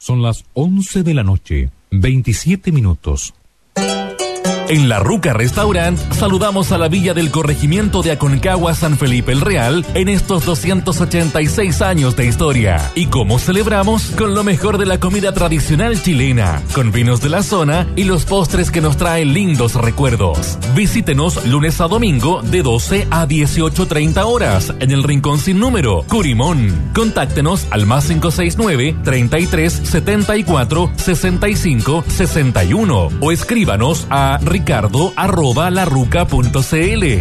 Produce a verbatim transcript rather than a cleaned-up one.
Son las once de la noche, veintisiete minutos. En La Ruca Restaurant saludamos a la Villa del Corregimiento de Aconcagua San Felipe el Real en estos doscientos ochenta y seis años de historia. ¿Y cómo celebramos? Con lo mejor de la comida tradicional chilena, con vinos de la zona y los postres que nos traen lindos recuerdos. Visítenos lunes a domingo de doce a dieciocho treinta horas en el Rincón Sin Número, Curimón. Contáctenos al más cinco seis nueve, treinta y tres, setenta y cuatro, sesenta y cinco, sesenta y uno o escríbanos a ricardo arroba larruca punto cl.